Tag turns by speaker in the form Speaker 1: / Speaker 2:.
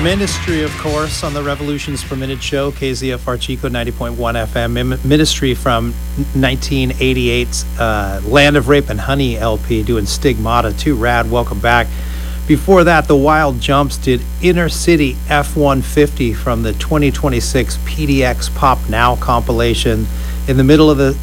Speaker 1: Ministry, of course, on the Revolutions Per Minute show, KZFR Chico 90.1 FM. Ministry from 1988's Land of Rape and Honey LP, doing Stigmata. Too rad. Welcome back. Before that, the Wild Jumps did Inner City F-150 from the 2026 PDX Pop Now compilation. In the middle of the